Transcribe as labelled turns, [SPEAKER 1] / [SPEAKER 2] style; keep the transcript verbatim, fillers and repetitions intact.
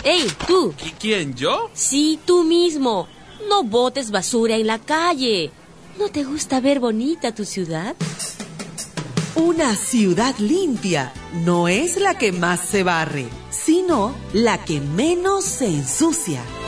[SPEAKER 1] ¡Ey, tú!
[SPEAKER 2] ¿Y quién, yo?
[SPEAKER 1] Sí, tú mismo. No botes basura en la calle. ¿No te gusta ver bonita tu ciudad?
[SPEAKER 3] Una ciudad limpia no es la que más se barre, sino la que menos se ensucia.